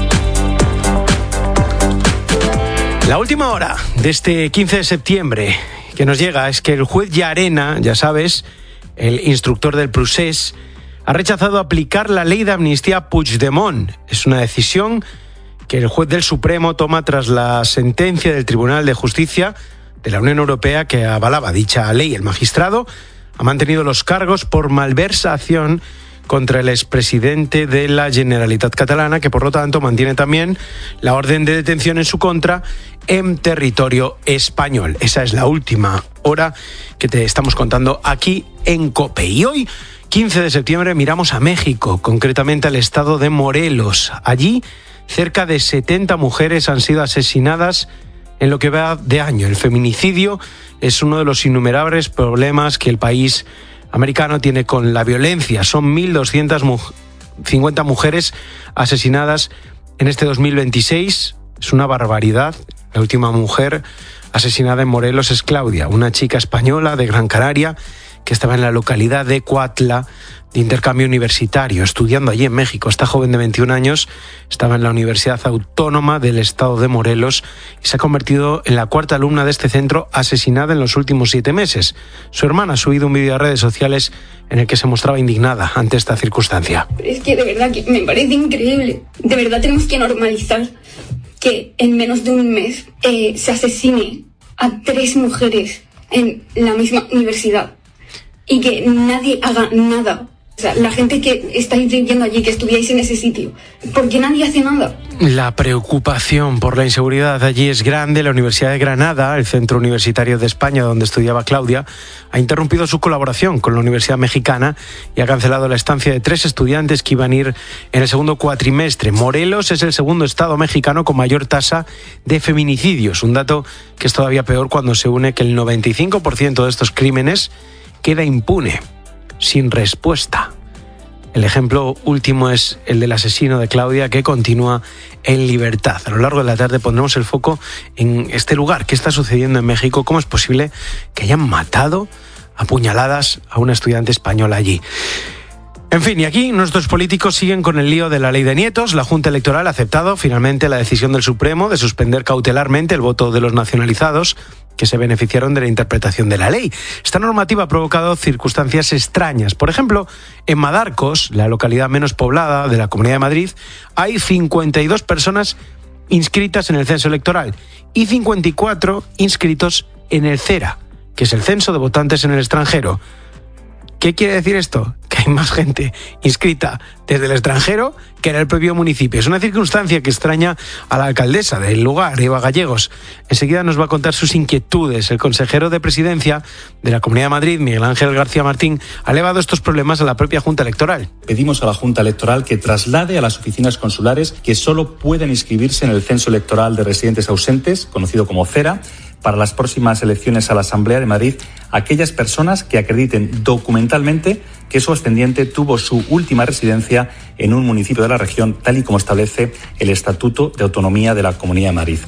La última hora de este quince de septiembre que nos llega es que el juez Llarena, ya sabes, el instructor del Procés, ha rechazado aplicar la ley de amnistía a Puigdemont. Es una decisión que el juez del Supremo toma tras la sentencia del Tribunal de Justicia de la Unión Europea que avalaba dicha ley. El magistrado ha mantenido los cargos por malversación contra el expresidente de la Generalitat Catalana, que por lo tanto mantiene también la orden de detención en su contra en territorio español. Esa es la última hora que te estamos contando aquí en COPE. Y hoy, quince de septiembre, miramos a México, concretamente al estado de Morelos. Allí, cerca de setenta mujeres han sido asesinadas en lo que va de año. El feminicidio es uno de los innumerables problemas que el país americano tiene con la violencia. Son mil doscientas cincuenta mujeres asesinadas en este dos mil veintiséis. Es una barbaridad. La última mujer asesinada en Morelos es Claudia, una chica española de Gran Canaria que estaba en la localidad de Cuautla de intercambio universitario, estudiando allí en México. Esta joven de veintiún años estaba en la Universidad Autónoma del Estado de Morelos y se ha convertido en la cuarta alumna de este centro asesinada en los últimos siete meses. Su hermana ha subido un vídeo a redes sociales en el que se mostraba indignada ante esta circunstancia. Es que de verdad que me parece increíble. De verdad tenemos que normalizar que en menos de un mes eh, se asesine a tres mujeres en la misma universidad y que nadie haga nada. O sea, la gente que estáis viviendo allí, que estuvierais en ese sitio, ¿por qué nadie hace nada? La preocupación por la inseguridad allí es grande. La Universidad de Granada, el centro universitario de España donde estudiaba Claudia, ha interrumpido su colaboración con la Universidad Mexicana y ha cancelado la estancia de tres estudiantes que iban a ir en el segundo cuatrimestre. Morelos es el segundo estado mexicano con mayor tasa de feminicidios, un dato que es todavía peor cuando se une que el noventa y cinco por ciento de estos crímenes queda impune, sin respuesta. El ejemplo último es el del asesino de Claudia, que continúa en libertad. A lo largo de la tarde pondremos el foco en este lugar. ¿Qué está sucediendo en México? ¿Cómo es posible que hayan matado a puñaladas a una estudiante española allí? En fin, y aquí nuestros políticos siguen con el lío de la ley de Nietos. La Junta Electoral ha aceptado finalmente la decisión del Supremo de suspender cautelarmente el voto de los nacionalizados que se beneficiaron de la interpretación de la ley. Esta normativa ha provocado circunstancias extrañas. Por ejemplo, en Madarcos, la localidad menos poblada de la Comunidad de Madrid, hay cincuenta y dos personas inscritas en el censo electoral y cincuenta y cuatro inscritos en el CERA, que es el censo de votantes en el extranjero. ¿Qué quiere decir esto? Que hay más gente inscrita desde el extranjero que en el propio municipio. Es una circunstancia que extraña a la alcaldesa del lugar, Eva Gallegos. Enseguida nos va a contar sus inquietudes. El consejero de Presidencia de la Comunidad de Madrid, Miguel Ángel García Martín, ha elevado estos problemas a la propia Junta Electoral. Pedimos a la Junta Electoral que traslade a las oficinas consulares que solo pueden inscribirse en el censo electoral de residentes ausentes, conocido como CERA, para las próximas elecciones a la Asamblea de Madrid, aquellas personas que acrediten documentalmente que su ascendiente tuvo su última residencia en un municipio de la región, tal y como establece el Estatuto de Autonomía de la Comunidad de Madrid.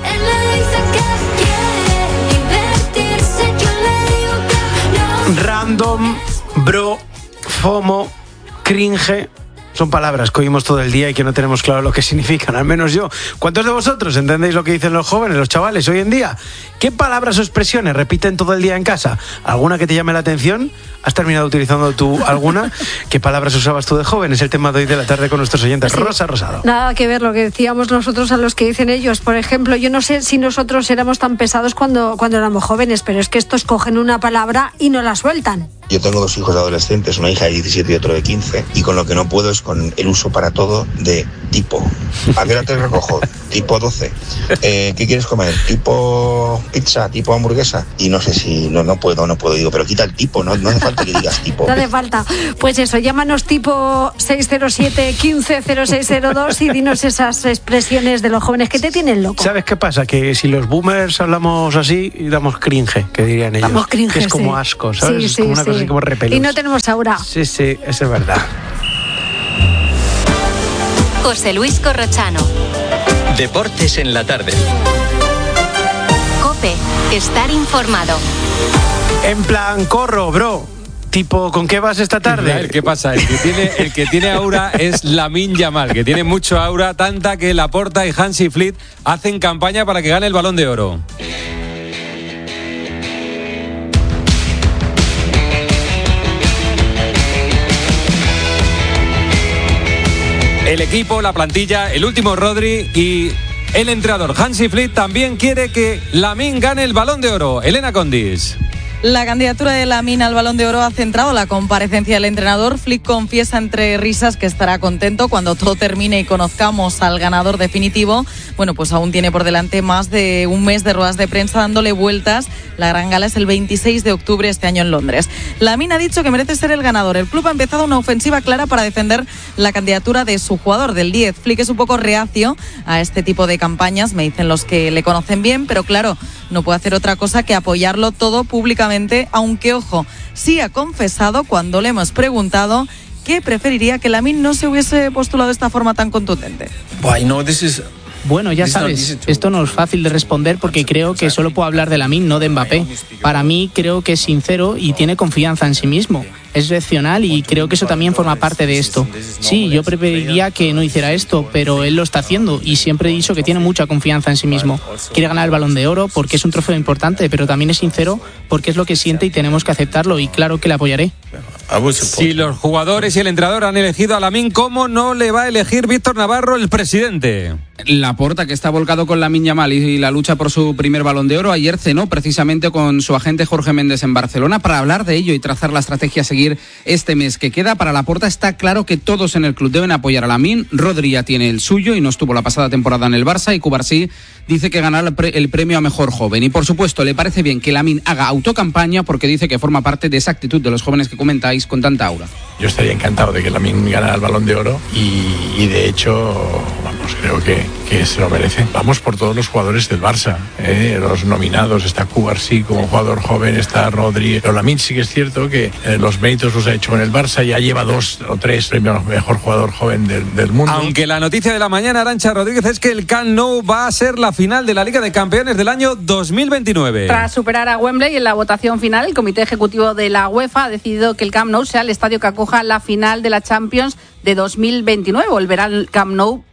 Random, bro, FOMO, cringe... son palabras que oímos todo el día y que no tenemos claro lo que significan, al menos yo. ¿Cuántos de vosotros entendéis lo que dicen los jóvenes, los chavales, hoy en día? ¿Qué palabras o expresiones repiten todo el día en casa? ¿Alguna que te llame la atención? ¿Has terminado utilizando tú alguna? ¿Qué palabras usabas tú de joven? Es el tema de hoy de la tarde con nuestros oyentes. Sí. Rosa Rosado. Nada que ver lo que decíamos nosotros a los que dicen ellos. Por ejemplo, yo no sé si nosotros éramos tan pesados cuando, cuando éramos jóvenes, pero es que estos cogen una palabra y no la sueltan. Yo tengo dos hijos adolescentes, una hija de diecisiete y otro de quince, y con lo que no puedo es con el uso para todo de tipo. ¿A qué hora te recojo? Tipo doce. Eh, ¿Qué quieres comer? Tipo pizza, tipo hamburguesa. Y no sé si no, no puedo, no puedo. Digo, pero quita el tipo, no, no hace falta que digas tipo. No hace falta. Pues eso, llámanos tipo seis cero siete, quince cero seis cero dos y dinos esas expresiones de los jóvenes que te tienen loco. ¿Sabes qué pasa? Que si los boomers hablamos así, damos cringe, que dirían ellos. Damos cringe, que es como sí. asco, ¿sabes? Sí, es sí, como una sí. cosa así como repelús. Y no tenemos aura. Sí, sí, eso es verdad. José Luis Corrochano. Deportes en la tarde. COPE. Estar informado. En plan, corro, bro. Tipo, ¿con qué vas esta tarde? ¿Qué pasa? El que tiene, el que tiene aura es Lamine Yamal, que tiene mucho aura, tanta que Laporta y Hansi Flick hacen campaña para que gane el Balón de Oro. El equipo, la plantilla, el último Rodri y el entrenador Hansi Flick también quiere que Lamine gane el Balón de Oro. Elena Condis. La candidatura de Lamine al Balón de Oro ha centrado la comparecencia del entrenador. Flick confiesa entre risas que estará contento cuando todo termine y conozcamos al ganador definitivo. Bueno, pues aún tiene por delante más de un mes de ruedas de prensa dándole vueltas. La gran gala es el veintiséis de octubre este año en Londres. Lamine ha dicho que merece ser el ganador. El club ha empezado una ofensiva clara para defender la candidatura de su jugador, del diez. Flick es un poco reacio a este tipo de campañas, me dicen los que le conocen bien, pero claro, no puede hacer otra cosa que apoyarlo todo públicamente. Aunque, ojo, sí ha confesado cuando le hemos preguntado que preferiría que Lamine no se hubiese postulado de esta forma tan contundente. Bueno, ya sabes, esto no es fácil de responder porque creo que solo puedo hablar de Lamine, no de Mbappé. Para mí creo que es sincero y tiene confianza en sí mismo. Es racional y creo que eso también forma parte de esto. Sí, yo preferiría que no hiciera esto, pero él lo está haciendo y siempre he dicho que tiene mucha confianza en sí mismo. Quiere ganar el Balón de Oro porque es un trofeo importante, pero también es sincero porque es lo que siente y tenemos que aceptarlo y claro que le apoyaré. Si los jugadores y el entrenador han elegido a Lamine, ¿cómo no le va a elegir Víctor Navarro, el presidente? Laporta, que está volcado con Lamine Yamal y la lucha por su primer Balón de Oro, ayer cenó precisamente con su agente Jorge Méndez en Barcelona para hablar de ello y trazar la estrategia a seguir este mes que queda. Para Laporta está claro que todos en el club deben apoyar a Lamine. Rodri ya tiene el suyo y no estuvo la pasada temporada en el Barça, y Cubarsí dice que ganará el, pre- el premio a mejor joven. Y por supuesto le parece bien que Lamine haga autocampaña porque dice que forma parte de esa actitud de los jóvenes que comentáis con tanta aura. Yo estaría encantado de que Lamine ganara el Balón de Oro y, y de hecho, vamos, creo que, que se lo merece. Vamos por todos los jugadores del Barça, ¿eh? Los nominados, está Cubarsí como jugador joven, está Rodri. Pero Lamine sí que es cierto que eh, los méritos los ha hecho en el Barça, ya lleva dos o tres premios mejor jugador joven del, del mundo. Aunque la noticia de la mañana, Arantxa Rodríguez, es que el Camp Nou va a ser la final de la Liga de Campeones del año dos mil veintinueve. Tras superar a Wembley en la votación final, el Comité Ejecutivo de la UEFA ha decidido que el Camp Nou sea el estadio que acoja la final de la Champions de dos mil veintinueve. Volverá al Camp Nou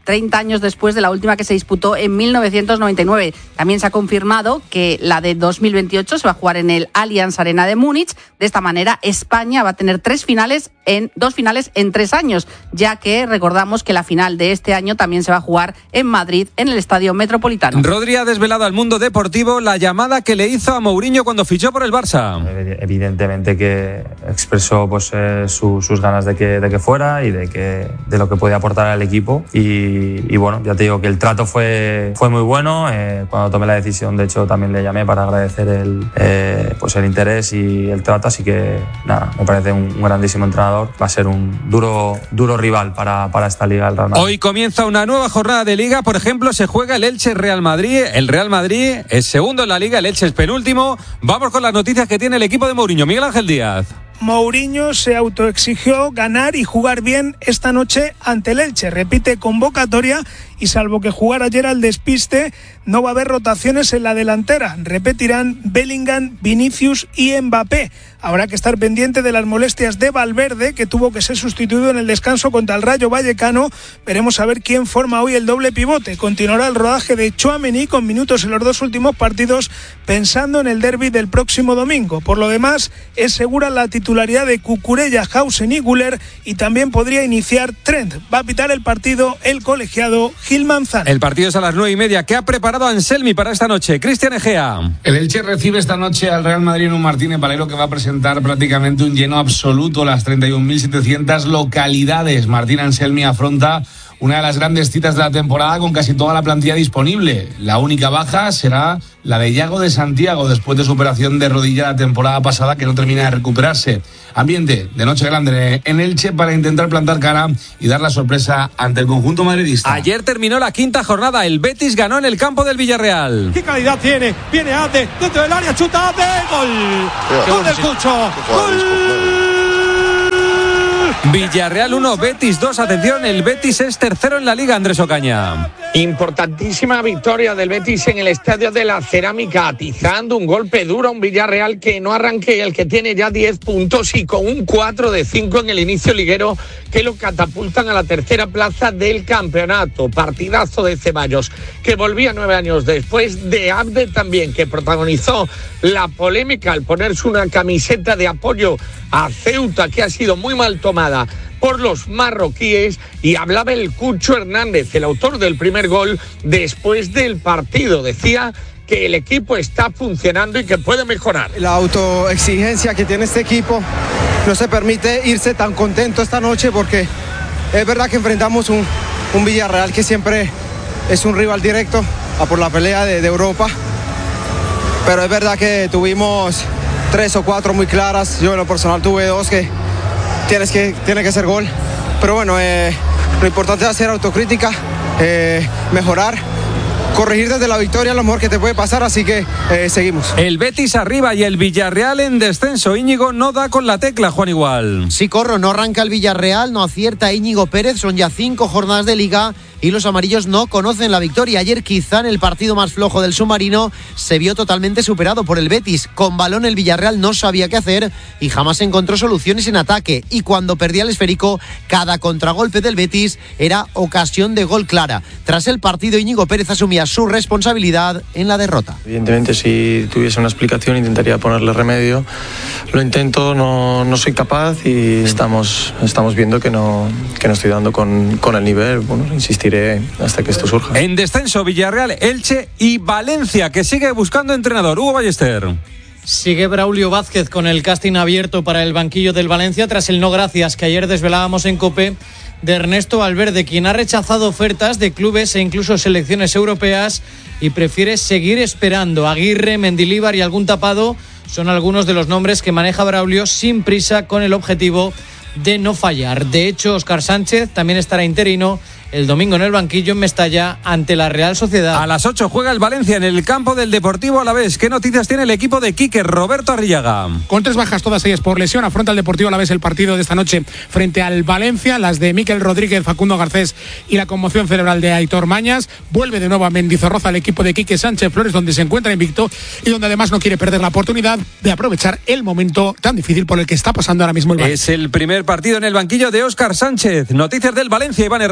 treinta años después de la última que se disputó en mil novecientos noventa y nueve. También se ha confirmado que la de dos mil veintiocho se va a jugar en el Allianz Arena de Múnich. De esta manera, España va a tener tres finales en dos finales en tres años, ya que recordamos que la final de este año también se va a jugar en Madrid, en el Estadio Metropolitano. Rodri ha desvelado al mundo deportivo la llamada que le hizo a Mourinho cuando fichó por el Barça. Evidentemente que expresó pues, eh, su, sus ganas de que, de que fuera y de, que, de lo que podía aportar al equipo. Y, y bueno, ya te digo que el trato fue, fue muy bueno. Eh, cuando tomé la decisión, de hecho, también le llamé para agradecer el, eh, pues el interés y el trato. Así que nada, me parece un, un grandísimo entrenador. Va a ser un duro, duro rival para, para esta liga, el Real Madrid. Hoy comienza una nueva jornada de liga. Por ejemplo, se juega el Elche-Real Madrid. El Real Madrid es segundo en la liga, el Elche es penúltimo. Vamos con las noticias que tiene el equipo de Mourinho. Miguel Ángel Díaz. Mourinho se autoexigió ganar y jugar bien esta noche ante el Elche. Repite convocatoria y salvo que jugar ayer al despiste, no va a haber rotaciones en la delantera. Repetirán Bellingham, Vinicius y Mbappé. Habrá que estar pendiente de las molestias de Valverde, que tuvo que ser sustituido en el descanso contra el Rayo Vallecano. Veremos a ver quién forma hoy el doble pivote. Continuará el rodaje de Tchouaméni con minutos en los dos últimos partidos, pensando en el derbi del próximo domingo. Por lo demás, es segura la titularidad de Cucurella, Hausen y Güler, y también podría iniciar Trent. Va a pitar el partido el colegiado Gil Manzano. El partido es a las nueve y media. ¿Qué ha preparado Anselmi para esta noche? Cristian Egea. El Elche recibe esta noche al Real Madrid en un Martínez Valero que va a presentar prácticamente un lleno absoluto, las treinta y un mil setecientas localidades. Martín Anselmi afronta una de las grandes citas de la temporada con casi toda la plantilla disponible. La única baja será la de Yago de Santiago después de su operación de rodilla la temporada pasada, que no termina de recuperarse. Ambiente de noche grande en Elche para intentar plantar cara y dar la sorpresa ante el conjunto madridista. Ayer terminó la quinta jornada. El Betis ganó en el campo del Villarreal. ¿Qué calidad tiene? Viene Ate dentro del área, chuta Ate, gol. Gol del Cucho. Gol. Villarreal uno, Betis dos. Atención, el Betis es tercero en la liga, Andrés Ocaña. Importantísima victoria del Betis en el Estadio de la Cerámica, atizando un golpe duro a un Villarreal que no arranque, el que tiene ya diez puntos y con un cuatro de cinco en el inicio liguero que lo catapultan a la tercera plaza del campeonato. Partidazo de Ceballos, que volvía nueve años después, de Abde también, que protagonizó la polémica al ponerse una camiseta de apoyo a Ceuta, que ha sido muy mal tomada por los marroquíes, y hablaba el Cucho Hernández, el autor del primer gol, después del partido. Decía que el equipo está funcionando y que puede mejorar. La autoexigencia que tiene este equipo no se permite irse tan contento esta noche, porque es verdad que enfrentamos un, un Villarreal que siempre es un rival directo a por la pelea de, de Europa, pero es verdad que tuvimos tres o cuatro muy claras. Yo en lo personal tuve dos que tienes que tiene que ser gol, pero bueno, eh, lo importante es hacer autocrítica, eh, mejorar, corregir desde la victoria, lo mejor que te puede pasar, así que eh, seguimos. El Betis arriba y el Villarreal en descenso. Íñigo no da con la tecla, Juan Igual. Sí, Corro, no arranca el Villarreal, no acierta Íñigo Pérez, son ya cinco jornadas de liga y los amarillos no conocen la victoria. Ayer quizá en el partido más flojo del submarino se vio totalmente superado por el Betis. Con balón el Villarreal no sabía qué hacer y jamás encontró soluciones en ataque, y cuando perdía el esférico cada contragolpe del Betis era ocasión de gol clara. Tras el partido, Íñigo Pérez asumía su responsabilidad en la derrota. Evidentemente, si tuviese una explicación intentaría ponerle remedio. Lo intento, no, no soy capaz y estamos, estamos viendo que no, que no estoy dando con, con el nivel. Bueno, insistiré hasta que esto surja. En descenso, Villarreal, Elche y Valencia, que sigue buscando entrenador. Hugo Ballester. Sigue Braulio Vázquez con el casting abierto para el banquillo del Valencia tras el no gracias que ayer desvelábamos en COPE de Ernesto Valverde, quien ha rechazado ofertas de clubes e incluso selecciones europeas y prefiere seguir esperando. Aguirre, Mendilíbar y algún tapado son algunos de los nombres que maneja Braulio sin prisa, con el objetivo de no fallar. De hecho, Óscar Sánchez también estará interino el domingo en el banquillo en Mestalla ante la Real Sociedad. A las ocho juega el Valencia en el campo del Deportivo Alavés. ¿Qué noticias tiene el equipo de Quique? Roberto Arrillaga. Con tres bajas todas ellas por lesión, afronta el Deportivo Alavés el partido de esta noche frente al Valencia. Las de Mikel Rodríguez, Facundo Garcés y la conmoción cerebral de Aitor Mañas. Vuelve de nuevo a Mendizorroza el equipo de Quique Sánchez Flores, donde se encuentra invicto y donde además no quiere perder la oportunidad de aprovechar el momento tan difícil por el que está pasando ahora mismo el Valencia. Es el primer partido en el banquillo de Óscar Sánchez. Noticias del Valencia, Iván Herraiz.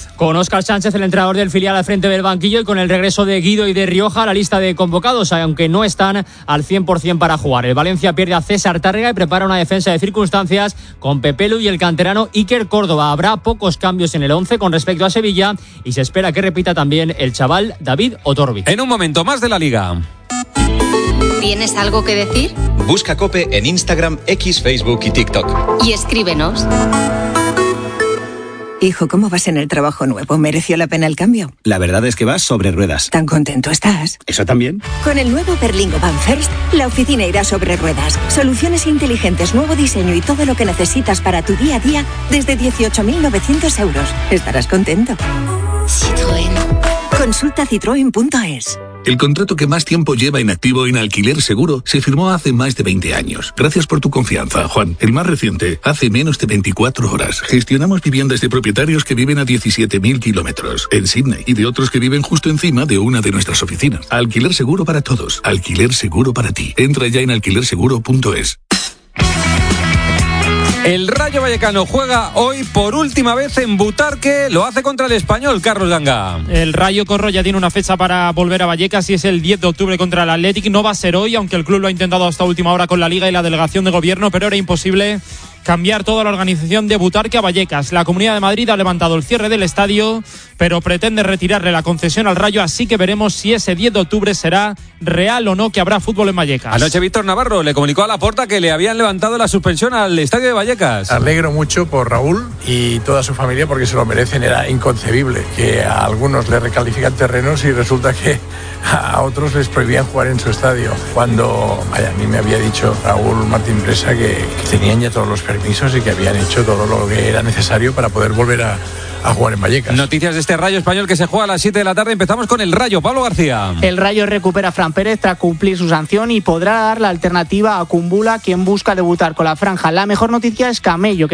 Con Óscar Sánchez, el entrenador del filial, al frente del banquillo, y con el regreso de Guido y de Rioja a la lista de convocados, aunque no están al cien por ciento para jugar. El Valencia pierde a César Tárrega y prepara una defensa de circunstancias con Pepelu y el canterano Iker Córdoba. Habrá pocos cambios en el once con respecto a Sevilla y se espera que repita también el chaval David Otorbi. En un momento más de la Liga. ¿Tienes algo que decir? Busca COPE en Instagram, X, Facebook y TikTok. Y escríbenos. Hijo, ¿cómo vas en el trabajo nuevo? ¿Mereció la pena el cambio? La verdad es que vas sobre ruedas. ¿Tan contento estás? ¿Eso también? Con el nuevo Berlingo Van First, la oficina irá sobre ruedas. Soluciones inteligentes, nuevo diseño y todo lo que necesitas para tu día a día desde dieciocho mil novecientos euros. Estarás contento. Citroën. Consulta citroen punto es. El contrato que más tiempo lleva en activo en Alquiler Seguro se firmó hace más de veinte años. Gracias por tu confianza, Juan. El más reciente, hace menos de veinticuatro horas. Gestionamos viviendas de propietarios que viven a diecisiete mil kilómetros en Sydney y de otros que viven justo encima de una de nuestras oficinas. Alquiler Seguro para todos. Alquiler Seguro para ti. Entra ya en alquiler seguro punto es. El Rayo Vallecano juega hoy por última vez en Butarque, lo hace contra el Español, Carlos Ganga. El Rayo Corro ya tiene una fecha para volver a Vallecas y es el diez de octubre contra el Athletic. No va a ser hoy, aunque el club lo ha intentado hasta última hora con la Liga y la delegación de gobierno, pero era imposible cambiar toda la organización de Butarque a Vallecas. La Comunidad de Madrid ha levantado el cierre del estadio, pero pretende retirarle la concesión al Rayo, así que veremos si ese diez de octubre será real o no que habrá fútbol en Vallecas. Anoche Víctor Navarro le comunicó a Laporta que le habían levantado la suspensión al estadio de Vallecas. Alegro mucho por Raúl y toda su familia porque se lo merecen. Era inconcebible que a algunos le recalifican terrenos y resulta que a otros les prohibían jugar en su estadio. Cuando, vaya, a mí me había dicho Raúl Martín Presa que, que tenían ya todos los permisos y que habían hecho todo lo que era necesario para poder volver a, a jugar en Vallecas. Noticias de este Rayo Español que se juega a las siete de la tarde. Empezamos con el Rayo. Pablo García. El Rayo recupera a Fran Pérez tras cumplir su sanción y podrá dar la alternativa a Kumbula, quien busca debutar con la franja. La mejor noticia es Camello, que